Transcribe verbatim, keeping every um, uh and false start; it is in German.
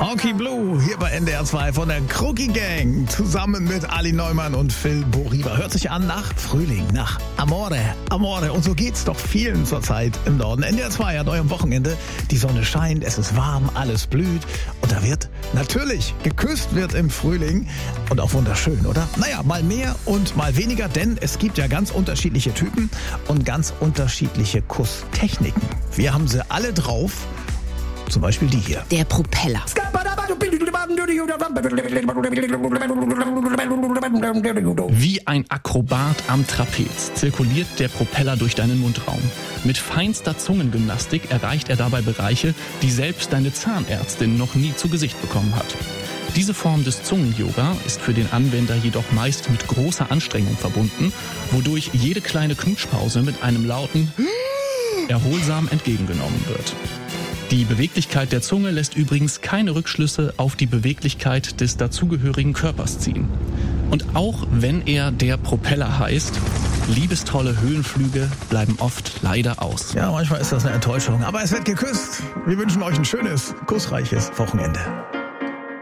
Honky Blue hier bei N D R zwei von der Crookie Gang zusammen mit Ali Neumann und Phil Boriba. Hört sich an nach Frühling, nach Amore, Amore. Und so geht's doch vielen zurzeit im Norden. N D R zwei an eurem Wochenende. Die Sonne scheint, es ist warm, alles blüht. Und da wird natürlich geküsst wird im Frühling. Und auch wunderschön, oder? Naja, mal mehr und mal weniger, denn es gibt ja ganz unterschiedliche Typen und ganz unterschiedliche Kusstechniken. Wir haben sie alle drauf. Zum Beispiel die hier. Der Propeller. Wie ein Akrobat am Trapez zirkuliert der Propeller durch deinen Mundraum. Mit feinster Zungengymnastik erreicht er dabei Bereiche, die selbst deine Zahnärztin noch nie zu Gesicht bekommen hat. Diese Form des Zungen-Yoga ist für den Anwender jedoch meist mit großer Anstrengung verbunden, wodurch jede kleine Knutschpause mit einem lauten erholsam entgegengenommen wird. Die Beweglichkeit der Zunge lässt übrigens keine Rückschlüsse auf die Beweglichkeit des dazugehörigen Körpers ziehen. Und auch wenn er der Propeller heißt, liebestolle Höhenflüge bleiben oft leider aus. Ja, manchmal ist das eine Enttäuschung, aber es wird geküsst. Wir wünschen euch ein schönes, kussreiches Wochenende.